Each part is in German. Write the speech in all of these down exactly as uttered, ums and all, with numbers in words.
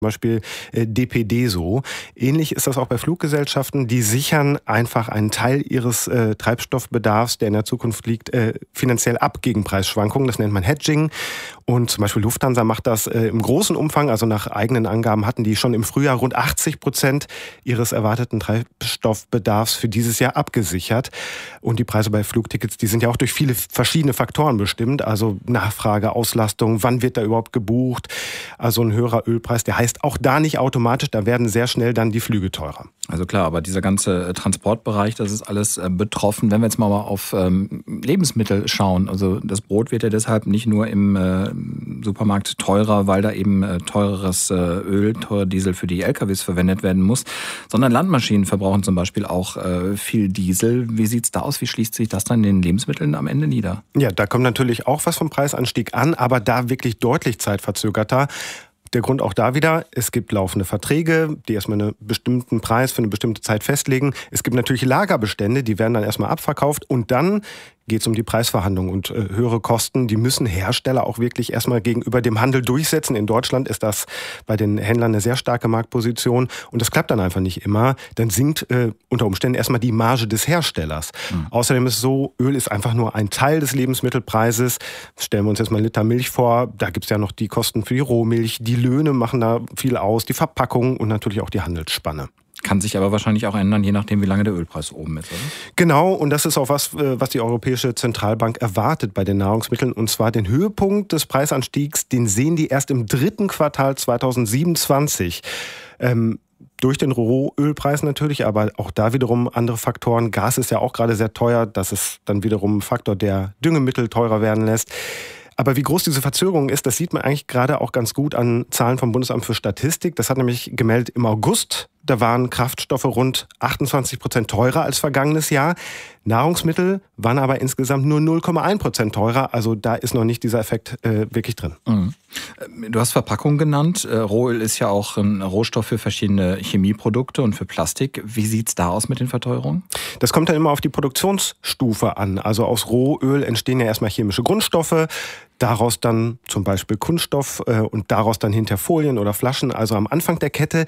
Zum Beispiel äh, D P D so. Ähnlich ist das auch bei Fluggesellschaften. Die sichern einfach einen Teil ihres äh, Treibstoffbedarfs, der in der Zukunft liegt, äh, finanziell ab gegen Preisschwankungen. Das nennt man Hedging. Und zum Beispiel Lufthansa macht das äh, im großen Umfang. Also nach eigenen Angaben hatten die schon im Frühjahr rund achtzig Prozent ihres erwarteten Treibstoffbedarfs für dieses Jahr abgesichert. Und die Preise bei Flugtickets, die sind ja auch durch viele verschiedene Faktoren bestimmt. Also Nachfrage, Auslastung, wann wird da überhaupt gebucht? Also ein höherer Ölpreis, der heißt auch da nicht automatisch, da werden sehr schnell dann die Flüge teurer. Also klar, aber dieser ganze Transportbereich, das ist alles betroffen. Wenn wir jetzt mal auf ähm, Lebensmittel schauen, also das Brot wird ja deshalb nicht nur im äh, Supermarkt teurer, weil da eben äh, teureres äh, Öl, teurer Diesel für die L K Ws verwendet werden muss, sondern Landmaschinen verbrauchen zum Beispiel auch äh, viel Diesel. Wie sieht's da aus? Wie schließt sich das dann in den Lebensmitteln am Ende nieder? Ja, da kommt natürlich auch was vom Preisanstieg an, aber da wirklich deutlich zeitverzögerter. Der Grund auch da wieder, es gibt laufende Verträge, die erstmal einen bestimmten Preis für eine bestimmte Zeit festlegen. Es gibt natürlich Lagerbestände, die werden dann erstmal abverkauft und dann geht es um die Preisverhandlungen und äh, höhere Kosten. Die müssen Hersteller auch wirklich erstmal gegenüber dem Handel durchsetzen. In Deutschland ist das bei den Händlern eine sehr starke Marktposition und das klappt dann einfach nicht immer. Dann sinkt äh, unter Umständen erstmal die Marge des Herstellers. Mhm. Außerdem ist es so, Öl ist einfach nur ein Teil des Lebensmittelpreises. Stellen wir uns jetzt mal einen Liter Milch vor. Da gibt es ja noch die Kosten für die Rohmilch. Die Löhne machen da viel aus, die Verpackung und natürlich auch die Handelsspanne. Kann sich aber wahrscheinlich auch ändern, je nachdem, wie lange der Ölpreis oben ist, oder? Genau, und das ist auch was, was die Europäische Zentralbank erwartet bei den Nahrungsmitteln. Und zwar den Höhepunkt des Preisanstiegs, den sehen die erst im dritten Quartal zweitausendsiebenundzwanzig. Ähm, durch den Rohölpreis natürlich, aber auch da wiederum andere Faktoren. Gas ist ja auch gerade sehr teuer. Das ist dann wiederum ein Faktor, der Düngemittel teurer werden lässt. Aber wie groß diese Verzögerung ist, das sieht man eigentlich gerade auch ganz gut an Zahlen vom Bundesamt für Statistik. Das hat nämlich gemeldet im August. Da waren Kraftstoffe rund achtundzwanzig Prozent teurer als vergangenes Jahr. Nahrungsmittel waren aber insgesamt nur null Komma eins Prozent teurer. Also da ist noch nicht dieser Effekt äh, wirklich drin. Mhm. Du hast Verpackung genannt. Rohöl ist ja auch ein Rohstoff für verschiedene Chemieprodukte und für Plastik. Wie sieht's da aus mit den Verteuerungen? Das kommt dann immer auf die Produktionsstufe an. Also aus Rohöl entstehen ja erstmal chemische Grundstoffe. Daraus dann zum Beispiel Kunststoff äh, und daraus dann hinter Folien oder Flaschen. Also am Anfang der Kette,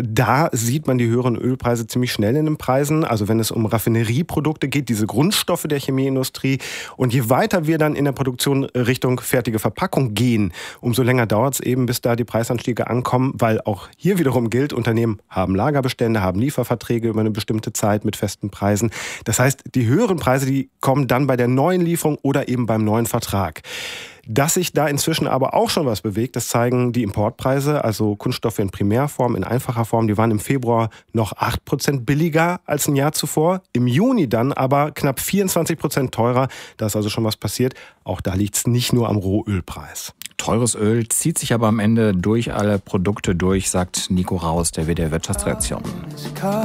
da sieht man die höheren Ölpreise ziemlich schnell in den Preisen. Also wenn es um Raffinerieprodukte geht, diese Grundstoffe der Chemieindustrie. Und je weiter wir dann in der Produktion Richtung fertige Verpackung gehen, umso länger dauert es eben, bis da die Preisanstiege ankommen. Weil auch hier wiederum gilt, Unternehmen haben Lagerbestände, haben Lieferverträge über eine bestimmte Zeit mit festen Preisen. Das heißt, die höheren Preise, die kommen dann bei der neuen Lieferung oder eben beim neuen Vertrag. Dass sich da inzwischen aber auch schon was bewegt, das zeigen die Importpreise, also Kunststoffe in Primärform, in einfacher Form. Die waren im Februar noch acht Prozent billiger als ein Jahr zuvor, im Juni dann aber knapp vierundzwanzig Prozent teurer. Da ist also schon was passiert. Auch da liegt es nicht nur am Rohölpreis. Teures Öl zieht sich aber am Ende durch alle Produkte durch, sagt Nico Raus, der W D R Wirtschaftsredaktion.